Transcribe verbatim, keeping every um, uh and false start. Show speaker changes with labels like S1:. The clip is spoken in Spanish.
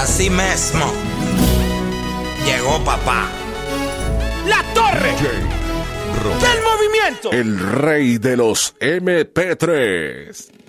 S1: Así mismo. Llegó papá.
S2: La torre del movimiento.
S3: El rey de los eme pe tres.